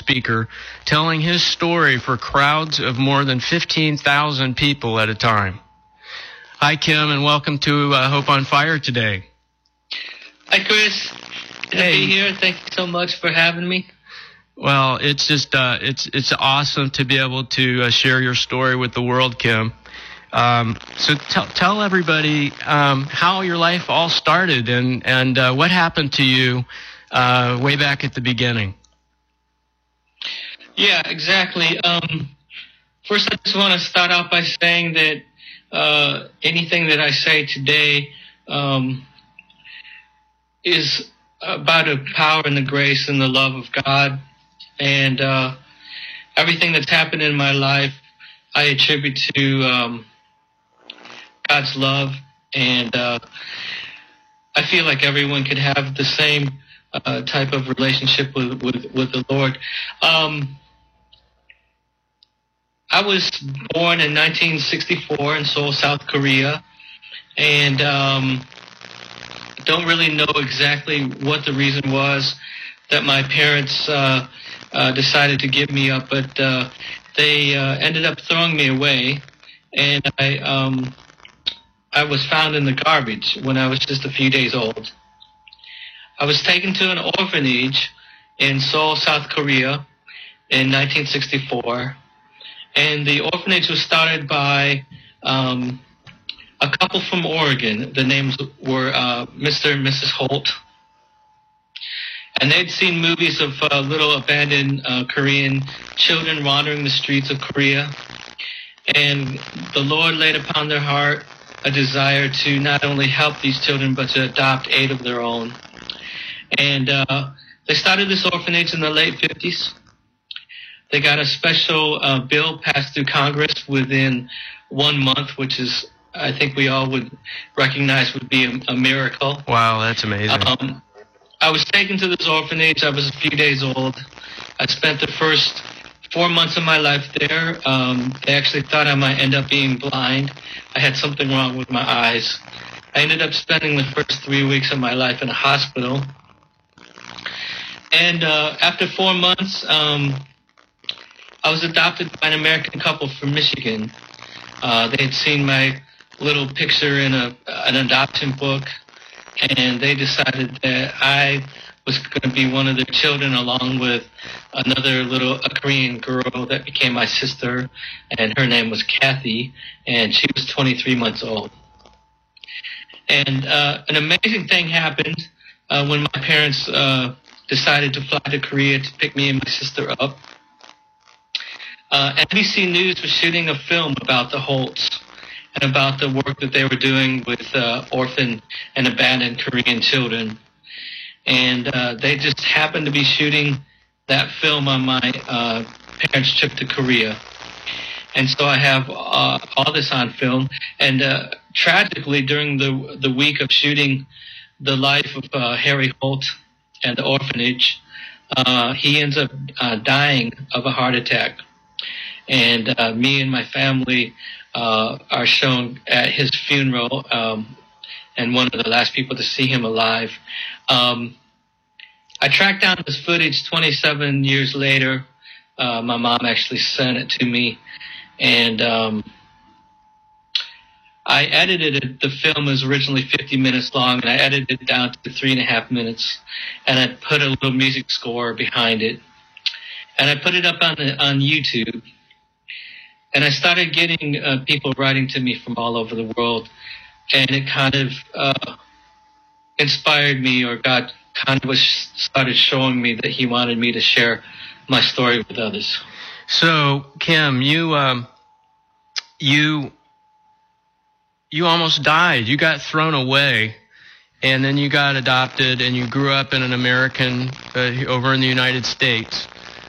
speaker, telling his story for crowds of more than 15,000 people at a time. Hi, Kim, and welcome to Hope on Fire today. Hi, Chris. Good to be here. Thank you so much for having me. Well, it's just it's awesome to be able to share your story with the world, Kim. So tell everybody how your life all started and what happened to you way back at the beginning. Yeah, exactly. First, I just want to start out by saying that anything that I say today is about the power and the grace and the love of God. And everything that's happened in my life, I attribute to God's love. And I feel like everyone could have the same type of relationship with the Lord. I was born in 1964 in Seoul, South Korea. And don't really know exactly what the reason was that my parents decided to give me up, but they ended up throwing me away, and I was found in the garbage when I was just a few days old. I was taken to an orphanage in Seoul, South Korea in 1964, and the orphanage was started by a couple from Oregon. The names were Mr. and Mrs. Holt. And they'd seen movies of little abandoned Korean children wandering the streets of Korea. And the Lord laid upon their heart a desire to not only help these children, but to adopt 8 of their own. And they started this orphanage in the late 50s. They got a special bill passed through Congress within 1 month, which is, I think we all would recognize would be a miracle. Wow, that's amazing. I was taken to this orphanage. I was a few days old. I spent the first 4 months of my life there. They actually thought I might end up being blind. I had something wrong with my eyes. I ended up spending the first 3 weeks of my life in a hospital. And after 4 months, I was adopted by an American couple from Michigan. They had seen my little picture in an adoption book, and they decided that I was going to be one of their children, along with another a Korean girl that became my sister, and her name was Kathy, and she was 23 months old. And an amazing thing happened when my parents decided to fly to Korea to pick me and my sister up. NBC News was shooting a film about the Holts and about the work that they were doing with orphan and abandoned Korean children. And they just happened to be shooting that film on my parents' trip to Korea. And so I have all this on film. And tragically, during the week of shooting the life of Harry Holt and the orphanage, he ends up dying of a heart attack. And me and my family are shown at his funeral, and one of the last people to see him alive. I tracked down this footage 27 years later. My mom actually sent it to me, and I edited it. The film was originally 50 minutes long, and I edited it down to 3.5 minutes, and I put a little music score behind it, and I put it up on YouTube. And I started getting people writing to me from all over the world, and it kind of inspired me, or God kind of started showing me that He wanted me to share my story with others. So, Kim, you almost died. You got thrown away, and then you got adopted, and you grew up in an American over in the United States.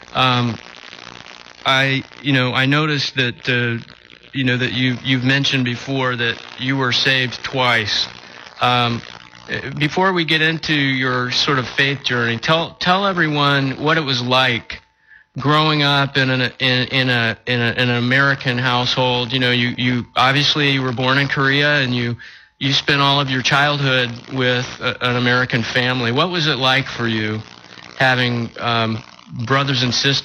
I noticed that, that you've mentioned before that you were saved twice. Before we get into your sort of faith journey, tell everyone what it was like growing up in an American household. You obviously were born in Korea, and you spent all of your childhood with an American family. What was it like for you having brothers and sisters